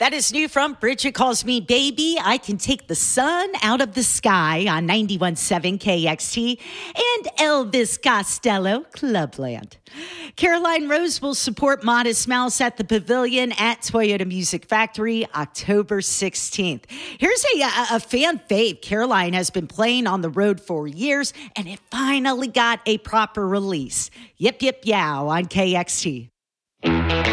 That is new from Bridget Calls Me Baby. I Can Take the Sun Out of the Sky on 91.7 KXT and Elvis Costello, Clubland. Caroline Rose will support Modest Mouse at the Pavilion at Toyota Music Factory October 16th. Here's a fan fave. Caroline has been playing on the road for years, and it finally got a proper release. Yip, yip, yow on KXT.